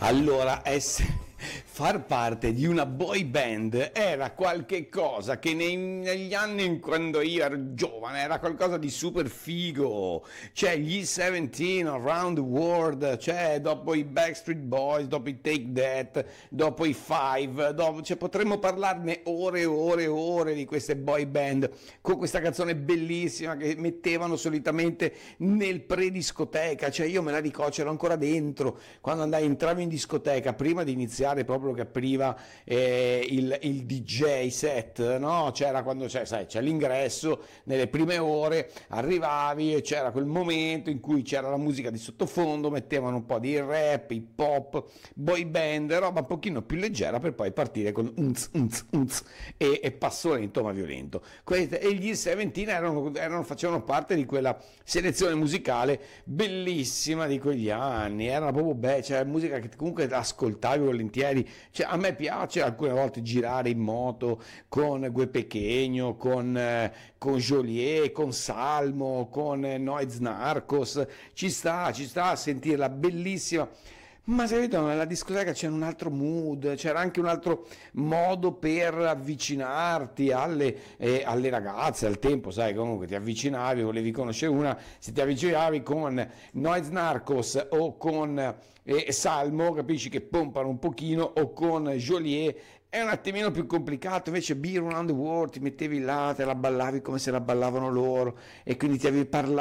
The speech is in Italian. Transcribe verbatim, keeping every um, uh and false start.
Allora, ess- far parte di una boy band era qualche cosa che nei- negli anni in- quando io ero giovane era qualcosa di super figo. Cioè gli Seventeen, Around the World, cioè dopo i Backstreet Boys, dopo i Take That, dopo i Five, dopo, cioè potremmo parlarne ore e ore e ore di queste boy band con questa canzone bellissima che mettevano solitamente nel pre-discoteca. Cioè io me la ricordo, c'ero ancora dentro quando andai, entravo in discoteca prima di iniziare proprio che apriva eh, il, il D J set, no? C'era quando c'è, sai, c'è l'ingresso, nelle prime ore arrivavi e c'era quel momento in cui c'era la musica di sottofondo, mettevano un po' di rap, hip hop, boy band, roba un pochino più leggera per poi partire con unz, unz, unz e, e passo lento ma violento. Queste, e gli Seventeen erano, erano, facevano parte di quella selezione musicale bellissima di quegli anni, era proprio bella, cioè musica che comunque ascoltavi volentieri. Cioè, a me piace alcune volte girare in moto con Gue Pequeno, con, eh, con Joliet, con Salmo, con eh, Noyz Narcos, ci sta, ci sta a sentirla bellissima. Ma se vedo nella discoteca c'era un altro mood, c'era anche un altro modo per avvicinarti alle, eh, alle ragazze al tempo, sai, comunque ti avvicinavi, volevi conoscere una, se ti avvicinavi con Noyz Narcos o con eh, Salmo, capisci che pompano un pochino, o con Joliet è un attimino più complicato. Invece Be Around the World ti mettevi là, te la ballavi come se la ballavano loro e quindi ti avevi parlato